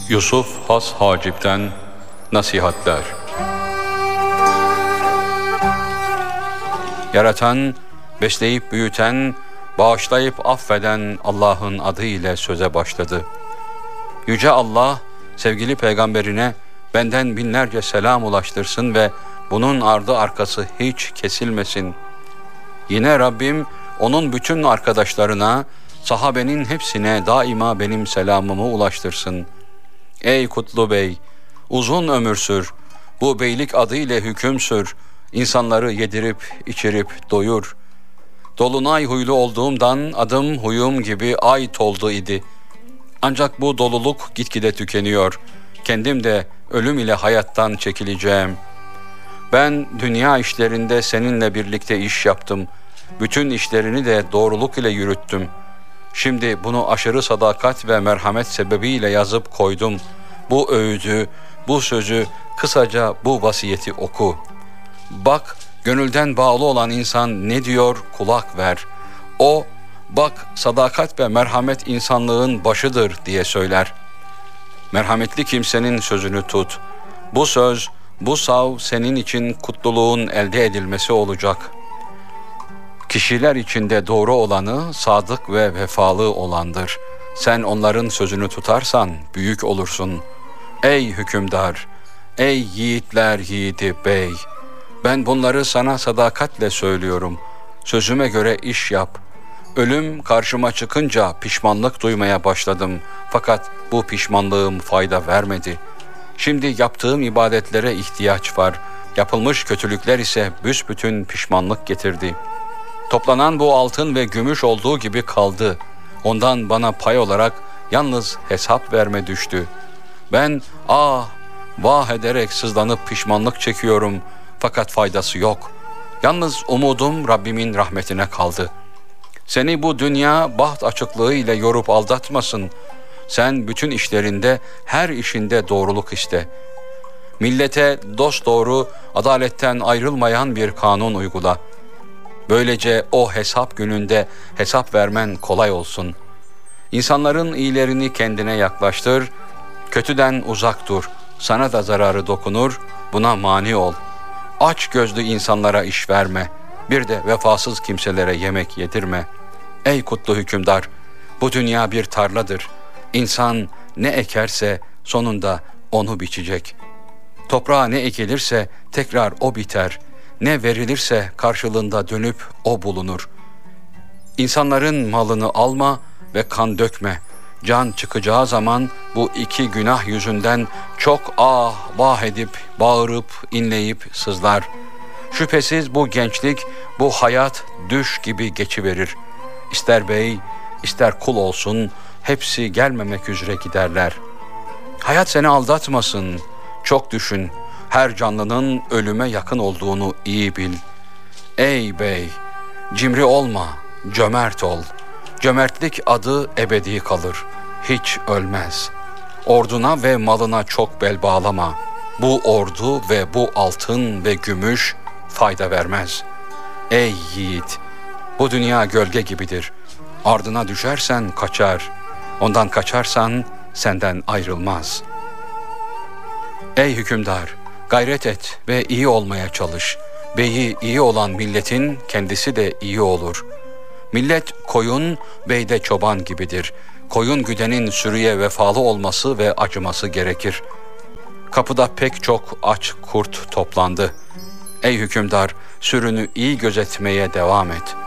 Yusuf Has Hacip'ten nasihatler. Yaratan, besleyip büyüten, bağışlayıp affeden Allah'ın adı ile söze başladı. Yüce Allah, sevgili peygamberine benden binlerce selam ulaştırsın ve bunun ardı arkası hiç kesilmesin. Yine Rabbim onun bütün arkadaşlarına, sahabenin hepsine daima benim selamımı ulaştırsın. Ey Kutlu Bey, uzun ömür sür, bu beylik adı ile hüküm sür, insanları yedirip içirip doyur. Dolunay huylu olduğumdan adım huyum gibi ay toldu idi. Ancak bu doluluk gitgide tükeniyor. Kendim de ölüm ile hayattan çekileceğim. Ben dünya işlerinde seninle birlikte iş yaptım. Bütün işlerini de doğruluk ile yürüttüm. Şimdi bunu aşırı sadakat ve merhamet sebebiyle yazıp koydum. Bu öğüdü, bu sözü, kısaca bu vasiyeti oku. Bak, gönülden bağlı olan insan ne diyor, kulak ver. O, bak sadakat ve merhamet insanlığın başıdır diye söyler. Merhametli kimsenin sözünü tut. Bu söz, bu sav senin için kutluluğun elde edilmesi olacak. Kişiler içinde doğru olanı sadık ve vefalı olandır. Sen onların sözünü tutarsan büyük olursun. Ey hükümdar, ey yiğitler yiğidi bey, ben bunları sana sadakatle söylüyorum. Sözüme göre iş yap. Ölüm karşıma çıkınca pişmanlık duymaya başladım. Fakat bu pişmanlığım fayda vermedi. Şimdi yaptığım ibadetlere ihtiyaç var. Yapılmış kötülükler ise büsbütün pişmanlık getirdi. Toplanan bu altın ve gümüş olduğu gibi kaldı. Ondan bana pay olarak yalnız hesap verme düştü. Ben vah ederek sızlanıp pişmanlık çekiyorum. Fakat faydası yok. Yalnız umudum Rabbimin rahmetine kaldı. Seni bu dünya baht açıklığı ile yorup aldatmasın. Sen bütün işlerinde, her işinde doğruluk iste. Millete dosdoğru, adaletten ayrılmayan bir kanun uygula. Böylece o hesap gününde hesap vermen kolay olsun. İnsanların iyilerini kendine yaklaştır, kötüden uzak dur. Sana da zararı dokunur, buna mani ol. Aç gözlü insanlara iş verme. Bir de vefasız kimselere yemek yedirme. Ey kutlu hükümdar, bu dünya bir tarladır. İnsan ne ekerse sonunda onu biçecek. Toprağa ne ekilirse tekrar o biter. Ne verilirse karşılığında dönüp o bulunur. İnsanların malını alma ve kan dökme. Can çıkacağı zaman bu iki günah yüzünden çok vah edip, bağırıp, inleyip sızlar. Şüphesiz bu gençlik, bu hayat düş gibi geçiverir. İster bey, ister kul olsun, hepsi gelmemek üzere giderler. Hayat seni aldatmasın, çok düşün. Her canlının ölüme yakın olduğunu iyi bil. Ey bey, cimri olma, cömert ol. Cömertlik adı ebedi kalır, hiç ölmez. Orduna ve malına çok bel bağlama. Bu ordu ve bu altın ve gümüş fayda vermez. Ey yiğit, bu dünya gölge gibidir. Ardına düşersen kaçar, ondan kaçarsan senden ayrılmaz. Ey hükümdar, gayret et ve iyi olmaya çalış. Beyi iyi olan milletin kendisi de iyi olur. Millet koyun, bey de çoban gibidir. Koyun güdenin sürüye vefalı olması ve acıması gerekir. Kapıda pek çok aç kurt toplandı. Ey hükümdar, sürünü iyi gözetmeye devam et.